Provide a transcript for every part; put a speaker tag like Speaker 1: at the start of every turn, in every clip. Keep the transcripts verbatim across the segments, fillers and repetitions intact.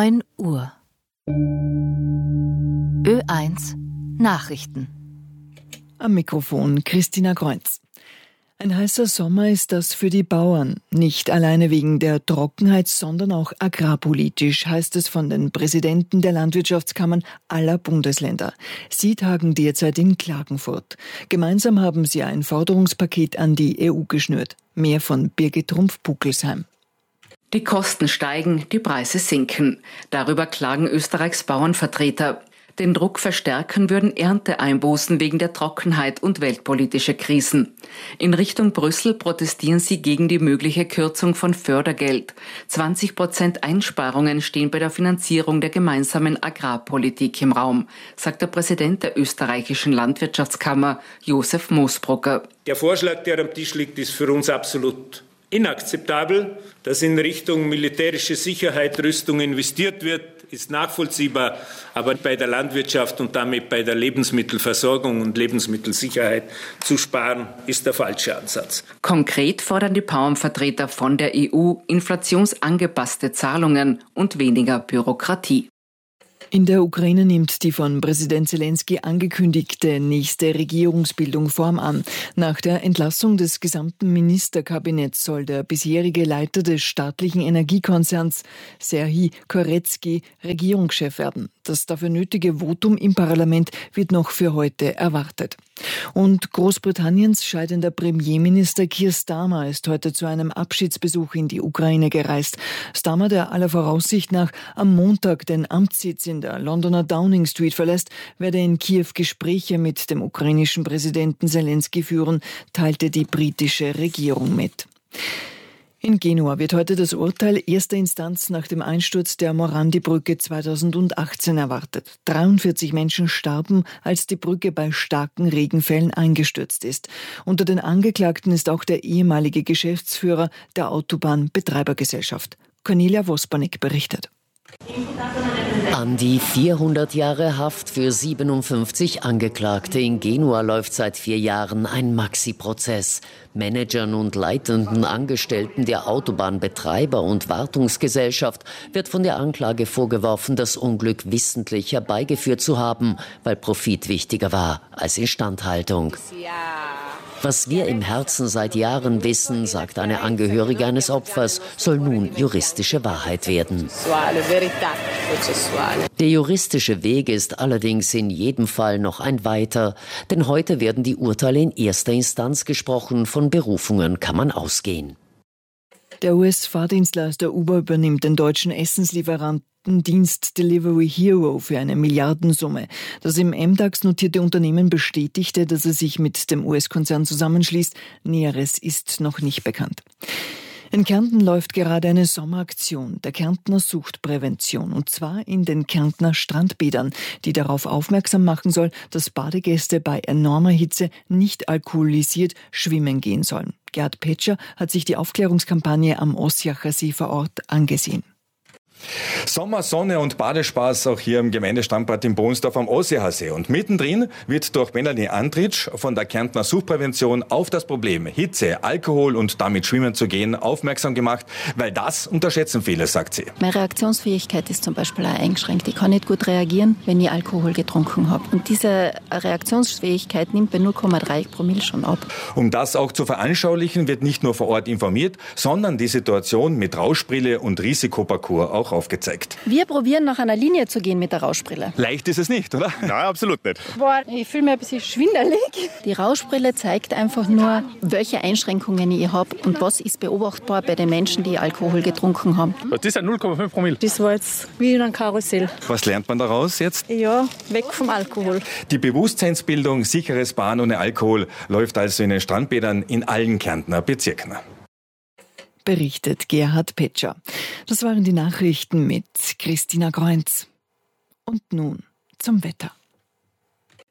Speaker 1: neun Uhr. Ö eins Nachrichten.
Speaker 2: Am Mikrofon Christina Kreuz. Ein heißer Sommer ist das für die Bauern. Nicht alleine wegen der Trockenheit, sondern auch agrarpolitisch, heißt es von den Präsidenten der Landwirtschaftskammern aller Bundesländer. Sie tagen derzeit in Klagenfurt. Gemeinsam haben sie ein Forderungspaket an die E U geschnürt. Mehr von Birgit Trumpf-Puckelsheim.
Speaker 3: Die Kosten steigen, die Preise sinken. Darüber klagen Österreichs Bauernvertreter. Den Druck verstärken würden Ernteeinbußen wegen der Trockenheit und weltpolitische Krisen. In Richtung Brüssel protestieren sie gegen die mögliche Kürzung von Fördergeld. zwanzig Prozent Einsparungen stehen bei der Finanzierung der gemeinsamen Agrarpolitik im Raum, sagt der Präsident der österreichischen Landwirtschaftskammer, Josef Moosbrucker.
Speaker 4: Der Vorschlag, der am Tisch liegt, ist für uns absolut inakzeptabel. Dass in Richtung militärische Sicherheit, Rüstung investiert wird, ist nachvollziehbar, aber bei der Landwirtschaft und damit bei der Lebensmittelversorgung und Lebensmittelsicherheit zu sparen, ist der falsche Ansatz.
Speaker 3: Konkret fordern die Bauernvertreter von der E U inflationsangepasste Zahlungen und weniger Bürokratie.
Speaker 2: In der Ukraine nimmt die von Präsident Zelensky angekündigte nächste Regierungsbildung Form an. Nach der Entlassung des gesamten Ministerkabinetts soll der bisherige Leiter des staatlichen Energiekonzerns, Serhii Koretski, Regierungschef werden. Das dafür nötige Votum im Parlament wird noch für heute erwartet. Und Großbritanniens scheidender Premierminister Keir Starmer ist heute zu einem Abschiedsbesuch in die Ukraine gereist. Starmer, der aller Voraussicht nach am Montag den Amtssitz in der Londoner Downing Street verlässt, werde in Kiew Gespräche mit dem ukrainischen Präsidenten Zelensky führen, teilte die britische Regierung mit. In Genua wird heute das Urteil erster Instanz nach dem Einsturz der Morandi-Brücke zweitausendachtzehn erwartet. dreiundvierzig Menschen starben, als die Brücke bei starken Regenfällen eingestürzt ist. Unter den Angeklagten ist auch der ehemalige Geschäftsführer der Autobahnbetreibergesellschaft. Cornelia Wospanek berichtet.
Speaker 5: An die vierhundert Jahre Haft für siebenundfünfzig Angeklagte in Genua läuft seit vier Jahren ein Maxi-Prozess. Managern und leitenden Angestellten der Autobahnbetreiber und Wartungsgesellschaft wird von der Anklage vorgeworfen, das Unglück wissentlich herbeigeführt zu haben, weil Profit wichtiger war als Instandhaltung. Was wir im Herzen seit Jahren wissen, sagt eine Angehörige eines Opfers, soll nun juristische Wahrheit werden. Der juristische Weg ist allerdings in jedem Fall noch ein weiter, denn heute werden die Urteile in erster Instanz gesprochen, von Berufungen kann man ausgehen.
Speaker 2: Der U S-Fahrdienstleister Uber übernimmt den deutschen Essenslieferanten Dienst Delivery Hero für eine Milliardensumme. Das im M DAX notierte Unternehmen bestätigte, dass es sich mit dem U S-Konzern zusammenschließt. Näheres ist noch nicht bekannt. In Kärnten läuft gerade eine Sommeraktion der Kärntner Suchtprävention, und zwar in den Kärntner Strandbädern, die darauf aufmerksam machen soll, dass Badegäste bei enormer Hitze nicht alkoholisiert schwimmen gehen sollen. Gerhard Petscher hat sich die Aufklärungskampagne am Ossiacher See vor Ort angesehen.
Speaker 6: Sommer, Sonne und Badespaß auch hier im Gemeindestandort in Bohnsdorf am Ossiacher See. Und mittendrin wird durch Melanie Andritsch von der Kärntner Suchtprävention auf das Problem Hitze, Alkohol und damit schwimmen zu gehen aufmerksam gemacht, weil das unterschätzen viele, sagt sie.
Speaker 7: Meine Reaktionsfähigkeit ist zum Beispiel auch eingeschränkt. Ich kann nicht gut reagieren, wenn ich Alkohol getrunken habe. Und diese Reaktionsfähigkeit nimmt bei null Komma drei Promille schon ab.
Speaker 6: Um das auch zu veranschaulichen, wird nicht nur vor Ort informiert, sondern die Situation mit Rauschbrille und Risikoparcours auch aufgezeigt.
Speaker 7: Wir probieren nach einer Linie zu gehen mit der Rauschbrille.
Speaker 6: Leicht ist es nicht, oder?
Speaker 8: Nein, absolut nicht.
Speaker 7: Boah, ich fühle mich ein bisschen schwindelig. Die Rauschbrille zeigt einfach nur, welche Einschränkungen ich habe und was ist beobachtbar bei den Menschen, die Alkohol getrunken haben.
Speaker 8: Das sind null Komma fünf Promille.
Speaker 9: Das war jetzt wie in einem Karussell.
Speaker 6: Was lernt man daraus jetzt?
Speaker 9: Ja, weg vom Alkohol.
Speaker 6: Die Bewusstseinsbildung sicheres Bahn ohne Alkohol läuft also in den Strandbädern in allen Kärntner Bezirken.
Speaker 2: Berichtet Gerhard Petscher. Das waren die Nachrichten mit Christina Kreuz. Und nun zum Wetter.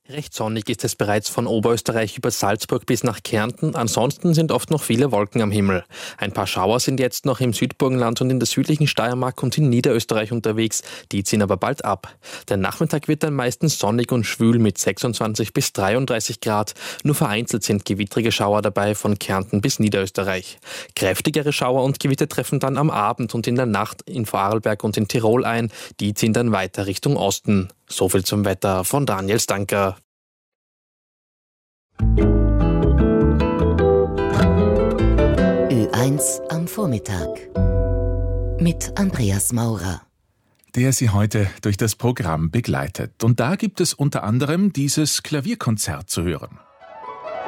Speaker 10: Recht sonnig ist es bereits von Oberösterreich über Salzburg bis nach Kärnten. Ansonsten sind oft noch viele Wolken am Himmel. Ein paar Schauer sind jetzt noch im Südburgenland und in der südlichen Steiermark und in Niederösterreich unterwegs. Die ziehen aber bald ab. Der Nachmittag wird dann meistens sonnig und schwül mit sechsundzwanzig bis dreiunddreißig Grad. Nur vereinzelt sind gewittrige Schauer dabei von Kärnten bis Niederösterreich. Kräftigere Schauer und Gewitter treffen dann am Abend und in der Nacht in Vorarlberg und in Tirol ein. Die ziehen dann weiter Richtung Osten. So viel zum Wetter von Daniel Stanker.
Speaker 1: Ö eins am Vormittag mit Andreas Maurer,
Speaker 11: der Sie heute durch das Programm begleitet. Und da gibt es unter anderem dieses Klavierkonzert zu hören.